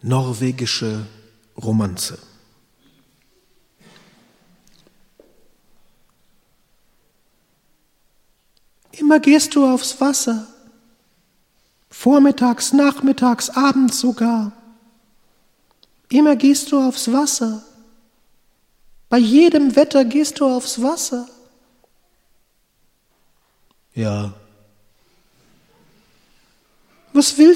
norwegische Romanze. Immer gehst du aufs Wasser, vormittags, nachmittags, abends sogar. Immer gehst du aufs Wasser, bei jedem Wetter gehst du aufs Wasser. Ja. Was willst